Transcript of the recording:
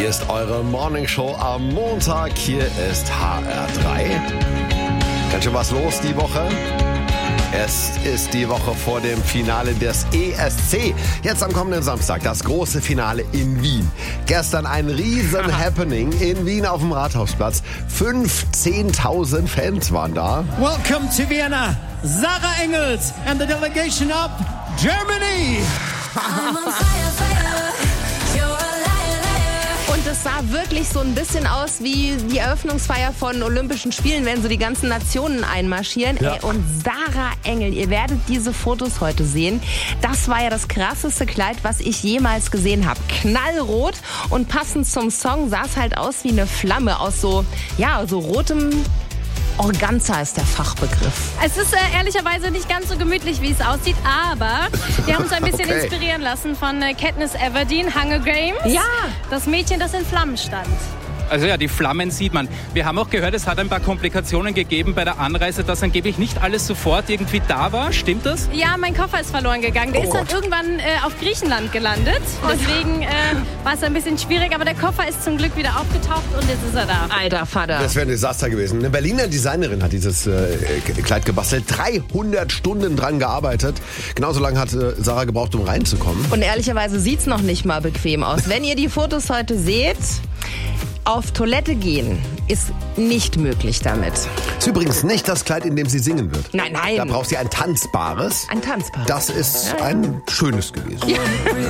Hier ist eure Morningshow am Montag. Hier ist HR3. Ganz schön was los die Woche. Es ist die Woche vor dem Finale des ESC. Jetzt am kommenden Samstag das große Finale in Wien. Gestern ein riesen Happening in Wien auf dem Rathausplatz. 15.000 Fans waren da. Welcome to Vienna, Sarah Engels and the delegation of Germany. Und es sah wirklich so ein bisschen aus wie die Eröffnungsfeier von Olympischen Spielen, wenn so die ganzen Nationen einmarschieren. Ja. Ey, und Sarah Engel, ihr werdet diese Fotos heute sehen. Das war ja das krasseste Kleid, was ich jemals gesehen habe. Knallrot und passend zum Song sah es halt aus wie eine Flamme aus so rotem Organza ist der Fachbegriff. Es ist ehrlicherweise nicht ganz so gemütlich, wie es aussieht, aber wir haben uns ein bisschen inspirieren lassen von Katniss Everdeen, Hunger Games. Ja. Das Mädchen, das in Flammen stand. Also ja, die Flammen sieht man. Wir haben auch gehört, es hat ein paar Komplikationen gegeben bei der Anreise, dass angeblich nicht alles sofort irgendwie da war. Stimmt das? Ja, mein Koffer ist verloren gegangen. Der ist dann irgendwann auf Griechenland gelandet. Deswegen war es ein bisschen schwierig, aber der Koffer ist zum Glück wieder aufgetaucht und jetzt ist er da. Alter Vater. Das wäre ein Desaster gewesen. Eine Berliner Designerin hat dieses Kleid gebastelt. 300 Stunden dran gearbeitet. Genauso lange hat Sarah gebraucht, um reinzukommen. Und ehrlicherweise sieht's noch nicht mal bequem aus. Wenn ihr die Fotos heute seht, auf Toilette gehen ist nicht möglich damit. Ist übrigens nicht das Kleid, in dem sie singen wird. Nein. Da braucht sie ein tanzbares. Ein Tanzpaar. Das ist ein schönes gewesen. Ja.